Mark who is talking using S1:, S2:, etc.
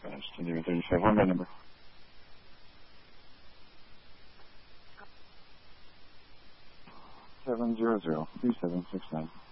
S1: Spanish 1035. One bed number. Seven 700 3769.